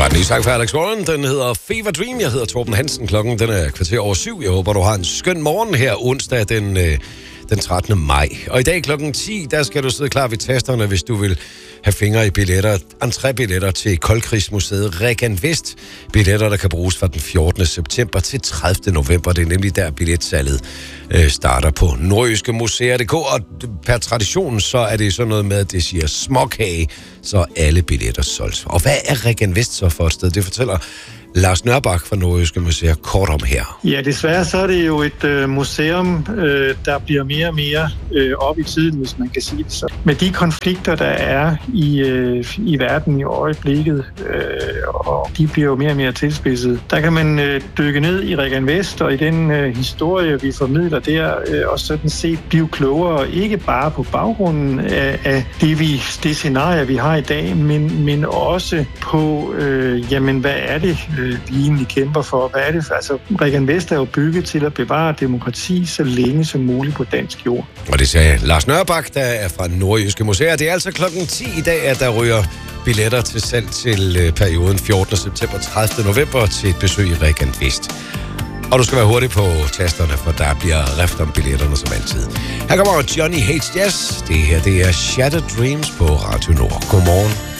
Der er en ny sang fra Alex Warren, den hedder Fever Dream. Jeg hedder Torben Hansen, klokken den er 7:15. Jeg håber, du har en skøn morgen her onsdag den 13. maj. Og i dag klokken 10, der skal du sidde klar ved tasterne, hvis du vil have fingre i billetter. Entrébilletter til Koldkrigsmuseet Regan Vest. Billetter, der kan bruges fra den 14. september til 30. november. Det er nemlig der billetsalget starter på nordjyskemuseer.dk. Og per tradition, så er det sådan noget med, at det siger småkage, så alle billetter solgt. Og hvad er Regan Vest så for et sted? Det fortæller Lars Nørbak fra Nordjyske Museer kort om her. Ja, desværre så er det jo et museum, der bliver mere og mere op i tiden, hvis man kan sige det så. Med de konflikter, der er i verden i øjeblikket, og de bliver jo mere og mere tilspidset, der kan man dykke ned i Regan Vest, og i den historie, vi formidler der, og sådan set blive klogere, ikke bare på baggrunden af det scenarie, vi har i dag, men også på, jamen, hvad er det, vi egentlig kæmper for? Hvad er det? Altså, Regan Vest er jo bygget til at bevare demokrati så længe som muligt på dansk jord. Og det sagde Lars Nørbak, der er fra Nordjyske Museer. Det er altså klokken 10 i dag, at der ryger billetter til salg til perioden 14. september 30. november til et besøg i Regan Vest. Og du skal være hurtig på tasterne, for der bliver rift om billetterne som altid. Her kommer Johnny Hates Jazz. Det her, det er Shattered Dreams på Radio Nord. Godmorgen.